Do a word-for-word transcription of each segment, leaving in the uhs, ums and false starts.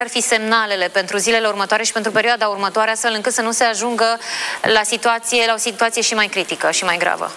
ar fi semnalele pentru zilele următoare și pentru perioada următoare, astfel încât să nu se ajungă la, situație, la o situație și mai critică și mai gravă?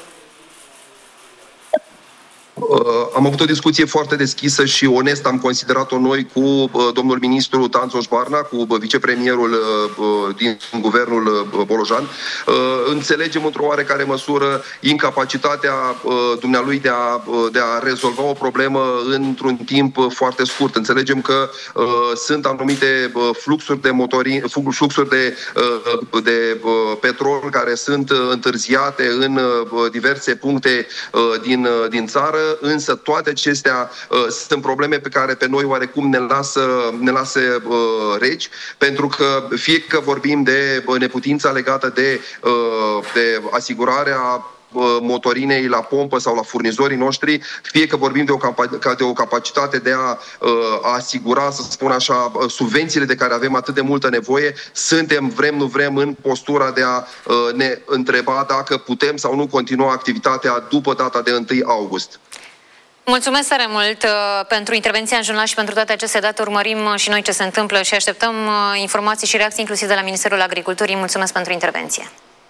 Am avut o discuție foarte deschisă și onestă, am considerat-o noi cu domnul ministru Tanțoș Barna, cu vicepremierul din guvernul Bolojan. Înțelegem într-o oarecare măsură incapacitatea dumnealui de a, de a rezolva o problemă într-un timp foarte scurt. Înțelegem că sunt anumite fluxuri de motorin, fluxuri de, de petrol care sunt întârziate în diverse puncte din, din țară. Însă toate acestea uh, sunt probleme pe care pe noi oarecum ne lasă, ne lasă uh, reci, pentru că fie că vorbim de uh, neputința legată de, uh, de asigurarea motorinei la pompă sau la furnizorii noștri, fie că vorbim de o, capa- de o capacitate de a, a asigura, să spun așa, subvențiile de care avem atât de multă nevoie, suntem, vrem, nu vrem, în postura de a ne întreba dacă putem sau nu continua activitatea după data de întâi august. Mulțumesc tare mult uh, pentru intervenția în jurnal și pentru toate aceste date. Urmărim uh, și noi ce se întâmplă și așteptăm uh, informații și reacții inclusiv de la Ministerul Agriculturii. Mulțumesc pentru intervenție.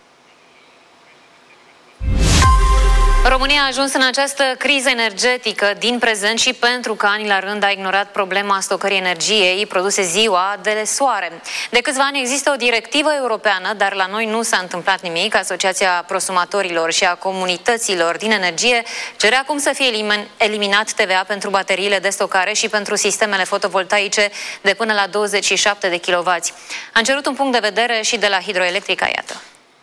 România a ajuns în această criză energetică din prezent și pentru că ani la rând a ignorat problema stocării energiei produse ziua de soare. De câțiva ani există o directivă europeană, dar la noi nu s-a întâmplat nimic. Asociația Prosumatorilor și a Comunităților din Energie cere acum să fie eliminat T V A pentru bateriile de stocare și pentru sistemele fotovoltaice de până la douăzeci și șapte de kilowați. Am cerut un punct de vedere și de la Hidroelectrica, iată.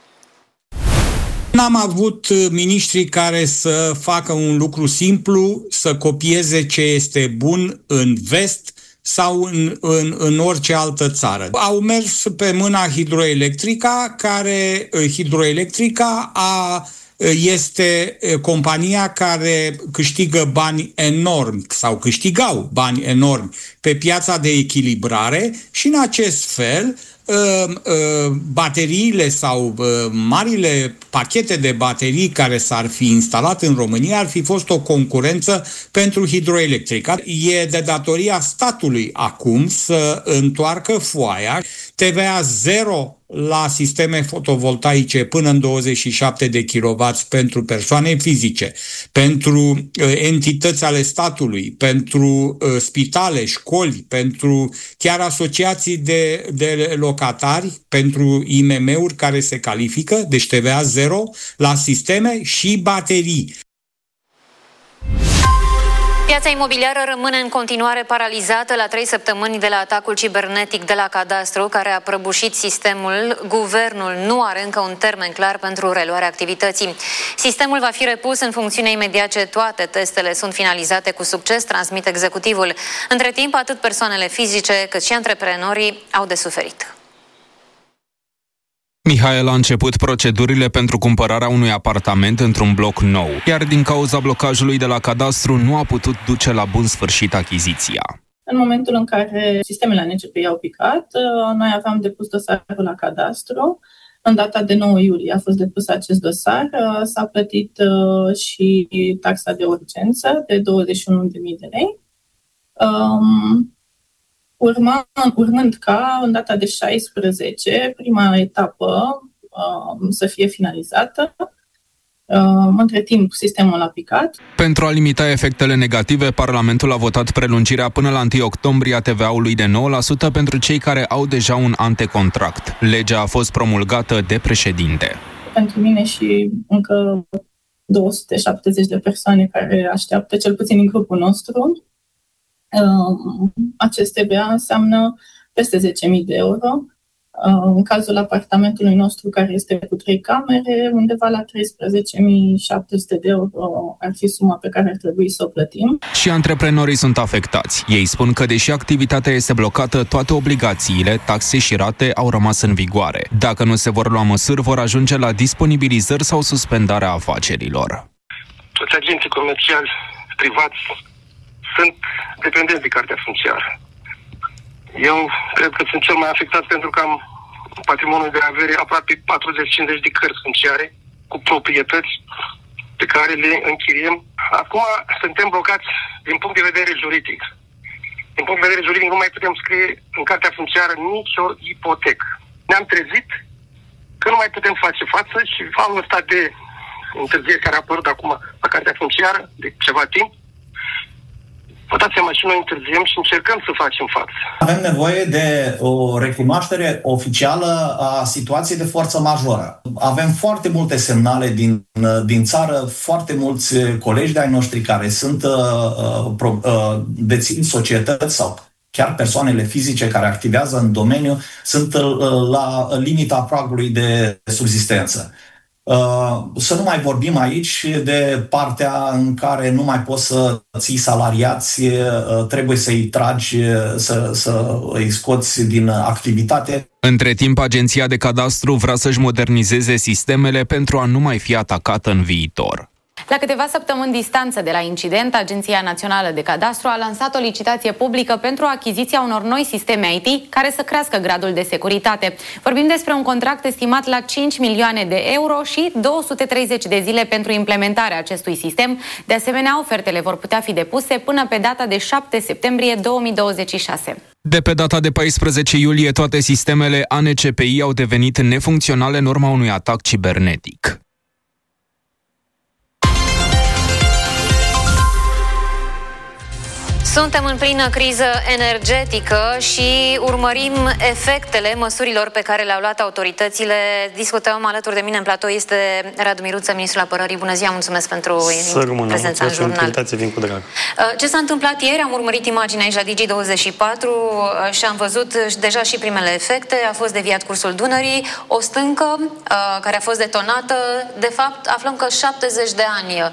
N-am avut miniștri care să facă un lucru simplu, să copieze ce este bun în vest sau în, în, în orice altă țară. Au mers pe mâna Hidroelectrica, care Hidroelectrica a, este compania care câștigă bani enormi sau câștigau bani enormi pe piața de echilibrare și în acest fel bateriile sau marile pachete de baterii care s-ar fi instalat în România ar fi fost o concurență pentru Hidroelectrica. E de datoria statului acum să întoarcă foaia, T V A zero la sisteme fotovoltaice până în douăzeci și șapte de kilowați pentru persoane fizice, pentru uh, entități ale statului, pentru uh, spitale, școli, pentru chiar asociații de, de locatari, pentru I M M-uri care se califică, deci T V A zero la sisteme și baterii. Piața imobiliară rămâne în continuare paralizată la trei săptămâni de la atacul cibernetic de la Cadastru, care a prăbușit sistemul. Guvernul nu are încă un termen clar pentru reluarea activității. Sistemul va fi repus în funcțiune imediat ce toate testele sunt finalizate cu succes, transmite executivul. Între timp, atât persoanele fizice cât și antreprenorii au de suferit. Mihail a început procedurile pentru cumpărarea unui apartament într-un bloc nou, iar din cauza blocajului de la Cadastru nu a putut duce la bun sfârșit achiziția. În momentul în care sistemele A N C P I au picat, noi aveam depus dosarul la Cadastru. În data de nouă iulie a fost depus acest dosar, s-a plătit și taxa de urgență de douăzeci și unu de mii de lei. Um, Urma, urmând ca în data de șaisprezece, prima etapă uh, să fie finalizată. Uh, între timp, sistemul a picat. Pentru a limita efectele negative, Parlamentul a votat prelungirea până la întâi octombrie a T V A-ului de nouă la sută pentru cei care au deja un antecontract. Legea a fost promulgată de președinte. Pentru mine și încă două sute șaptezeci de persoane care așteaptă, cel puțin în grupul nostru, acest T V A înseamnă peste zece mii de euro. În cazul apartamentului nostru, care este cu trei camere, undeva la treisprezece mii șapte sute de euro ar fi suma pe care ar trebui să o plătim. Și antreprenorii sunt afectați. Ei spun că, deși activitatea este blocată, toate obligațiile, taxe și rate au rămas în vigoare. Dacă nu se vor lua măsuri, vor ajunge la disponibilizări sau suspendarea afacerilor. Toți agenții comerciali privați sunt dependenți de cartea funciară. Eu cred că sunt cel mai afectat pentru că am patrimoniul de avere aproape patruzeci cincizeci de cărți funciare cu proprietăți pe care le închiriem. Acum suntem blocați din punct de vedere juridic. din punct de vedere juridic, nu mai putem scrie în cartea funciară nicio ipotecă. Ne-am trezit că nu mai putem face față și valul ăsta de întârzieri care a apărut acum la cartea funciară de ceva timp, vă dați seama și noi întârziem și încercăm să facem față. Avem nevoie de o recunoaștere oficială a situației de forță majoră. Avem foarte multe semnale din, din țară, foarte mulți colegi de-ai noștri care sunt uh, uh, dețin societăți sau chiar persoanele fizice care activează în domeniu, sunt uh, la limita pragului de subzistență. Să nu mai vorbim aici de partea în care nu mai poți să ții salariați, trebuie să-i tragi, să, să îi scoți din activitate. Între timp, Agenția de Cadastru vrea să-și modernizeze sistemele pentru a nu mai fi atacată în viitor. La câteva săptămâni distanță de la incident, Agenția Națională de Cadastru a lansat o licitație publică pentru achiziția unor noi sisteme I T care să crească gradul de securitate. Vorbim despre un contract estimat la cinci milioane de euro și două sute treizeci de zile pentru implementarea acestui sistem. De asemenea, ofertele vor putea fi depuse până pe data de șapte septembrie două mii douăzeci și șase. De pe data de paisprezece iulie, toate sistemele A N C P I au devenit nefuncționale în urma unui atac cibernetic. Suntem în plină criză energetică și urmărim efectele măsurilor pe care le-au luat autoritățile. Discutăm, alături de mine în platou este Radu Miruță, ministrul apărării. Bună ziua, mulțumesc pentru prezența în jurnal. Vin cu drag. Ce s-a întâmplat ieri? Am urmărit imaginea aici la Digi douăzeci și patru și am văzut deja și primele efecte. A fost deviat cursul Dunării, o stâncă care a fost detonată. De fapt, aflăm că șaptezeci de ani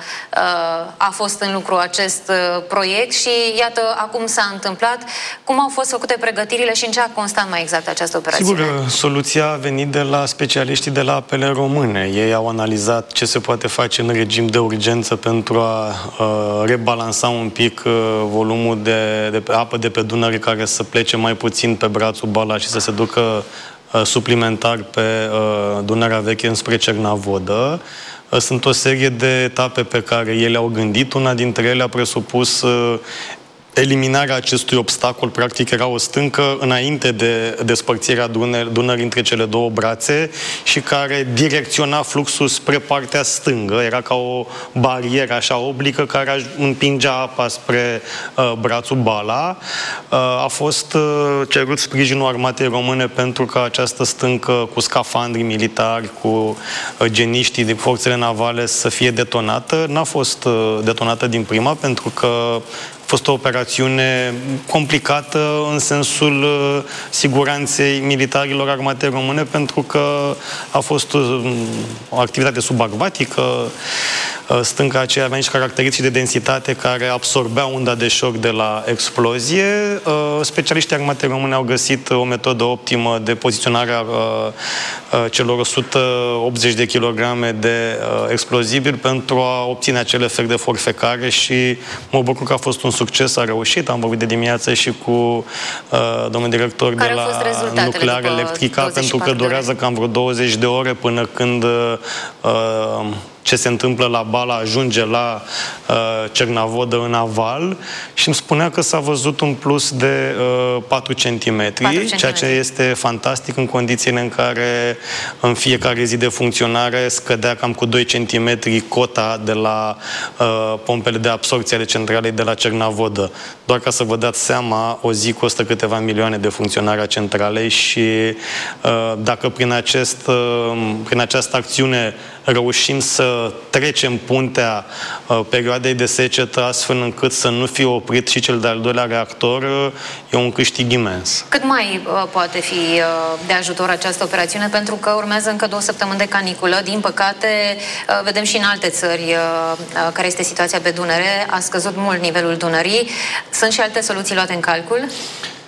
a fost în lucru acest proiect și iată, acum s-a întâmplat. Cum au fost făcute pregătirile și în ce a constat mai exact această operațiune? Sigur, soluția a venit de la specialiștii de la Apele Române. Ei au analizat ce se poate face în regim de urgență pentru a uh, rebalansa un pic uh, volumul de, de apă de pe Dunăre care să plece mai puțin pe brațul Bala și să se ducă uh, suplimentar pe uh, Dunărea Veche înspre Cernavodă. Uh, sunt o serie de etape pe care ei le-au gândit. Una dintre ele a presupus uh, eliminarea acestui obstacol. Practic era o stâncă înainte de despărțirea Dunării între cele două brațe și care direcționa fluxul spre partea stângă. Era ca o barieră așa oblică care împingea apa spre uh, brațul Bala. Uh, a fost uh, cerut sprijinul Armatei Române pentru ca această stâncă cu scafandri militari, cu uh, geniștii din forțele navale să fie detonată. N-a fost uh, detonată din prima pentru că a fost o operațiune complicată în sensul uh, siguranței militarilor Armatei Române, pentru că a fost uh, o activitate subacvatică. Uh, stânca aceea avea niște caracteristici de densitate care absorbea unda de șoc de la explozie. Uh, specialiștii Armatei Române au găsit o metodă optimă de poziționare a uh, uh, celor o sută optzeci de kilograme de uh, explozibil pentru a obține acel efect de forfecare și mă bucur că a fost un succes, a reușit. Am vorbit de dimineață și cu uh, domnul director care de la Nuclear Electrica, pentru că durează cam vreo douăzeci de ore până când uh, ce se întâmplă la Bala ajunge la uh, Cernavodă în aval și îmi spunea că s-a văzut un plus de uh, patru centimetri, ceea ce este fantastic în condițiile în care în fiecare zi de funcționare scădea cam cu doi centimetri cota de la uh, pompele de absorpție ale centralei de la Cernavodă. Doar ca să vă dați seama, o zi costă câteva milioane de funcționare a centralei și uh, dacă prin, acest, uh, prin această acțiune reușim să trecem puntea uh, perioadei de secetă astfel încât să nu fie oprit și cel de-al doilea reactor, uh, e un câștig imens. Cât mai uh, poate fi uh, de ajutor această operațiune? Pentru că urmează încă două săptămâni de caniculă. Din păcate, uh, vedem și în alte țări uh, uh, care este situația pe Dunăre. A scăzut mult nivelul Dunării. Sunt și alte soluții luate în calcul?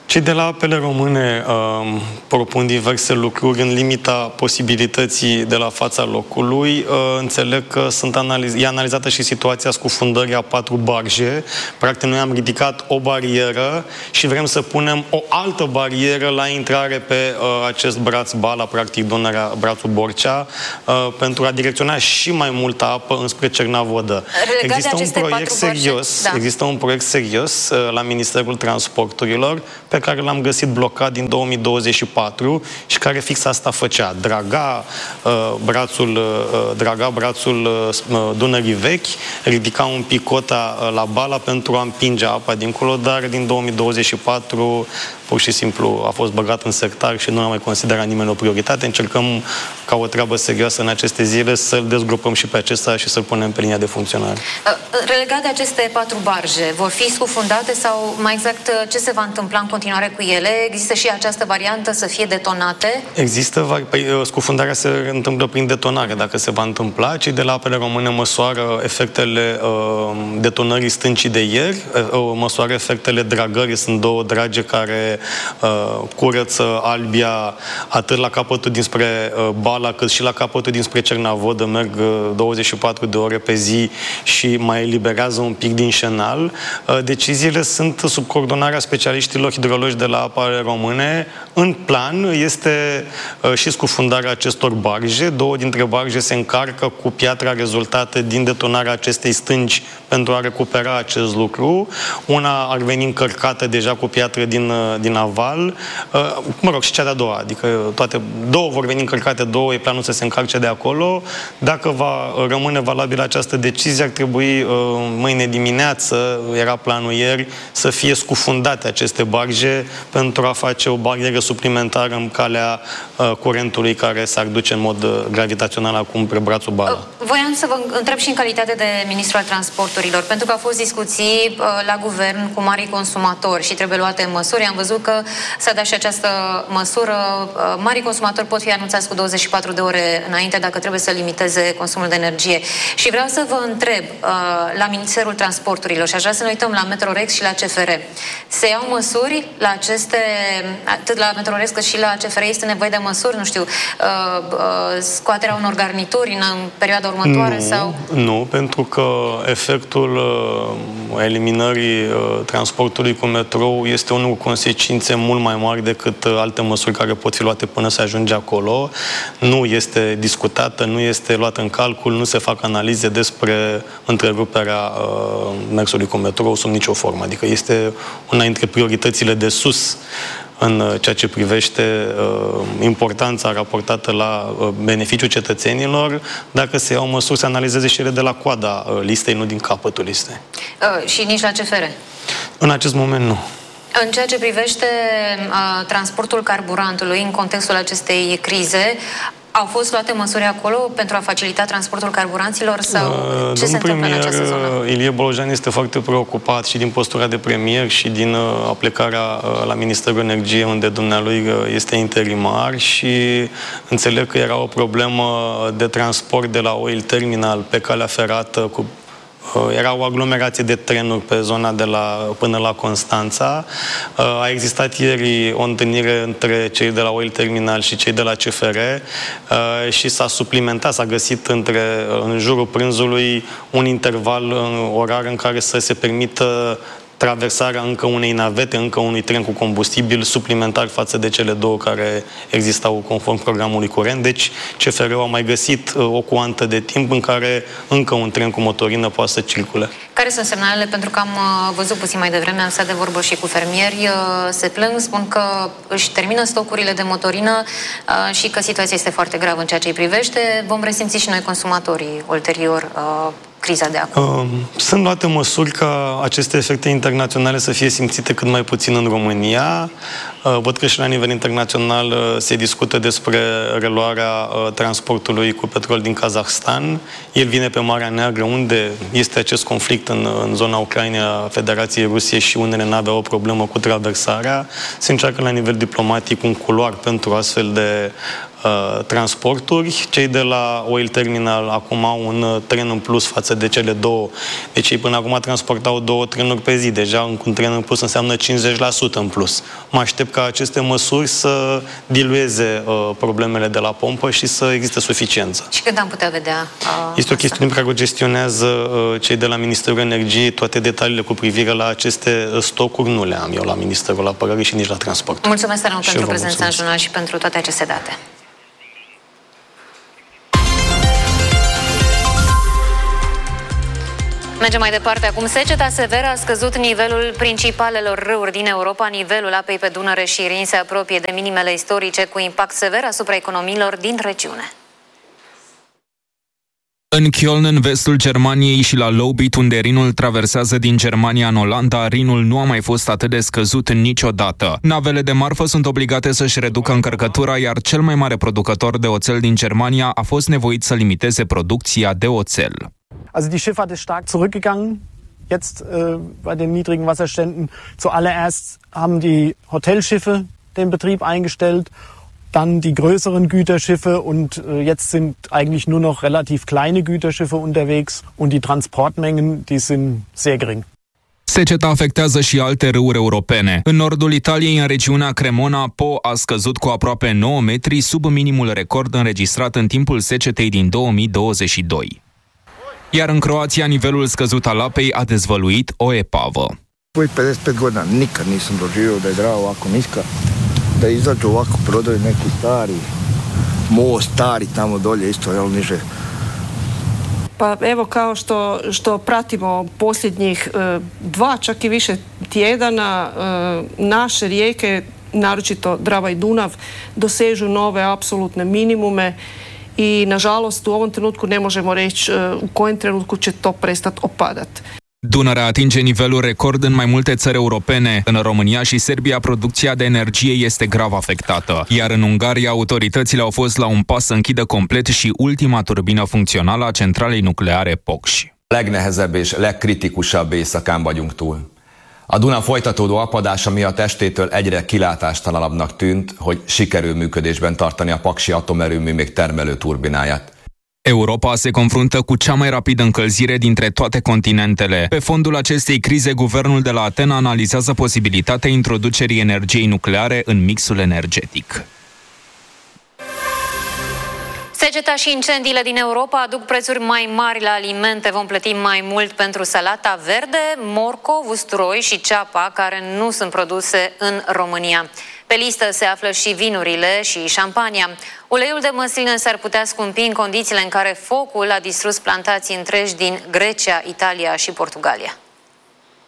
Cei de la Apele Române uh, propun diverse lucruri în limita posibilității de la fața locului. Uh, înțeleg că sunt analiz- e analizată și situația scufundării a patru barje. Practic, noi am ridicat o barieră și vrem să punem o altă barieră la intrare pe uh, acest braț Bala, practic Dunărea, brațul Borcea, uh, pentru a direcționa și mai multă apă înspre Cernavodă. Există un proiect serios, da. există un proiect serios uh, la Ministerul Transporturilor pe care l-am găsit blocat din două mii douăzeci și patru și care fix asta făcea. Draga uh, brațul, uh, draga brațul uh, Dunării Vechi, ridica un pic cota uh, la Bala pentru a împinge apa dincolo, dar din două mii douăzeci și patru pur și simplu a fost băgat în sertar și nu a mai considerat nimeni o prioritate. Încercăm ca o treabă serioasă în aceste zile să-l dezgropăm și pe acesta și să-l punem pe linia de funcționare. Relegat de aceste patru barje, vor fi scufundate sau mai exact ce se va întâmpla în continuare cu ele? Există și această variantă să fie detonate? Există, păi, scufundarea se întâmplă prin detonare, dacă se va întâmpla. Cei de la Apele Române măsoară efectele uh, detonării stâncii de ieri, uh, măsoară efectele dragării, sunt două drage care uh, curăță Albia atât la capătul dinspre uh, Bala, cât și la capătul dinspre Cernavodă, merg uh, douăzeci și patru de ore pe zi și mai eliberează un pic din șenal. Uh, deciziile sunt sub coordonarea specialiștilor hidrologi de la Apele Române. În plan este uh, și scufundarea acestor barje. Două dintre barje se încarcă cu piatra rezultată din detonarea acestei stânci pentru a recupera acest lucru. Una ar veni încărcată deja cu piatră din, din aval. Uh, mă rog, și cea de-a doua. Adică toate două vor veni încărcate, două e planul să se încarce de acolo. Dacă va rămâne valabilă această decizie, ar trebui uh, mâine dimineață, era planul ieri, să fie scufundate aceste barje pentru a face o barieră suplimentară în calea uh, curentului care s-ar duce în mod uh, gravitațional acum pe brațul Bala. Uh, voiam să vă întreb și în calitate de ministru al transporturilor, pentru că au fost discuții uh, la guvern cu mari consumatori și trebuie luate măsuri. Am văzut că s-a dat și această măsură. Uh, mari consumatori pot fi anunțați cu douăzeci și patru de ore înainte dacă trebuie să limiteze consumul de energie. Și vreau să vă întreb uh, la Ministerul Transporturilor și aș vrea să ne uităm la Metrorex și la C F R. Se iau măsuri la aceste, atât la Metrorex cât și la C F R este nevoie de măsuri, nu știu, uh, uh, scoaterea unor garnituri în, în perioada următoare? Nu, sau? nu, pentru că efectul uh, eliminării uh, transportului cu metrou este unul cu consecințe mult mai mari decât uh, alte măsuri care pot fi luate până să ajunge acolo. Nu este discutată, nu este luată în calcul, nu se fac analize despre întreruperea uh, mersului cu metrou sub nicio formă. Adică este una dintre prioritățile de sus în ceea ce privește uh, importanța raportată la uh, beneficiul cetățenilor. Dacă se iau măsuri, se analizeze și ele de la coada uh, listei, nu din capătul listei. Uh, și nici la C F R? În acest moment nu. În ceea ce privește uh, transportul carburantului în contextul acestei crize, au fost luate măsuri acolo pentru a facilita transportul carburanților sau uh, ce se întâmplă în această zonă? Ilie Bolojan este foarte preocupat și din postura de premier și din uh, aplicarea uh, la Ministerul Energiei, unde dumnealui uh, este interimar, și înțeleg că era o problemă de transport de la Oil Terminal pe calea ferată cu era o aglomerație de trenuri pe zona de la, până la Constanța. A existat ieri o întâlnire între cei de la Oil Terminal și cei de la C F R și s-a suplimentat, s-a găsit între, în jurul prânzului un interval orar în care să se permită traversarea încă unei navete, încă unui tren cu combustibil suplimentar față de cele două care existau conform programului curent. Deci C F R-ul a mai găsit o cuantă de timp în care încă un tren cu motorină poate să circule. Care sunt semnalele? Pentru că am văzut puțin mai devreme, am stat de vorbă și cu fermieri, se plâng, spun că își termină stocurile de motorină și că situația este foarte gravă în ceea ce îi privește. Vom resimți și noi consumatorii ulterior criza de acum. Sunt luate măsuri ca aceste efecte internaționale să fie simțite cât mai puțin în România. Văd că și la nivel internațional se discută despre reluarea transportului cu petrol din Kazahstan. El vine pe Marea Neagră, unde este acest conflict în, în zona Ucrainei a Federației Rusiei și unele nave au o problemă cu traversarea. Se încearcă la nivel diplomatic un culoar pentru astfel de uh, transporturi. Cei de la Oil Terminal acum au un uh, tren în plus față de cele două. Deci ei până acum transportau două trenuri pe zi. Deja un tren în plus înseamnă cincizeci la sută în plus. Mă aștept ca aceste măsuri să dilueze uh, problemele de la pompă și să existe suficiență. Și când am putea vedea uh, Este o chestiune pe care o gestionează uh, cei de la Ministerul Energiei. Toate detaliile cu privire la aceste stocuri nu le am eu la Ministerul Apărării și nici la transport. Mulțumesc tare mult pentru prezența în jurnal și pentru toate aceste date. Mergem mai departe. Acum, seceta severă a scăzut nivelul principalelor râuri din Europa. Nivelul apei pe Dunăre și Rin se apropie de minimele istorice, cu impact sever asupra economiilor din regiune. În Köln, în vestul Germaniei, și la Lobit, unde Rinul traversează din Germania în Olanda, Rinul nu a mai fost atât de scăzut niciodată. Navele de marfă sunt obligate să-și reducă încărcătura, iar cel mai mare producător de oțel din Germania a fost nevoit să limiteze producția de oțel. Also die Schifffahrt ist stark zurückgegangen. Jetzt äh, bei den niedrigen Wasserständen. Zuallererst haben die Hotelschiffe den Betrieb eingestellt, dann die größeren Güterschiffe und äh, jetzt sind eigentlich nur noch relativ kleine Güterschiffe unterwegs und die Transportmengen, die sind sehr gering. Seceta afectează și alte râuri europene. În nordul Italiei, în regiunea Cremona, Po a scăzut cu aproape nouă metri, sub minimul record înregistrat în timpul secetei din două mii douăzeci și doi. Iar în Croația, nivelul scăzut al apei a dezvăluit o epavă. Păi pedeset pet godina nikad nisam doživio da je Drava ovako niska, da izađu ovako brodovi neki stari, most stari tamo dolje isto, jel, niže. Pa evo, kao što, što pratimo posljednjih e, dva, čak i više tjedana, e, naše rijeke, naročito Drava i Dunav, dosežu nove apsolutne minimume i, nažalost, u ovom trenutku ne možemo reći e, u kojem trenutku će to prestati opadati. Dunărea atinge nivelul record în mai multe țări europene. În România și Serbia, producția de energie este grav afectată. Iar în Ungaria, autoritățile au fost la un pas să închidă complet și ultima turbină funcțională a centralei nucleare Pokshi. Legnehezebb és legkritikusabb éjszakán vagyunk túl. A Duna folytatódó apadása miatt estétől egyre kilátástalanabbnak tűnt, hogy sikerül működésben tartani a Paksi atomerőmű még termelő turbináját. Europa se confruntă cu cea mai rapidă încălzire dintre toate continentele. Pe fondul acestei crize, guvernul de la Atena analizează posibilitatea introducerii energiei nucleare în mixul energetic. Seceta și incendiile din Europa aduc prețuri mai mari la alimente. Vom plăti mai mult pentru salata verde, morcov, usturoi și ceapa, care nu sunt produse în România. Pe listă se află și vinurile și șampania. Uleiul de măsline s-ar putea scumpi în condițiile în care focul a distrus plantații întregi din Grecia, Italia și Portugalia.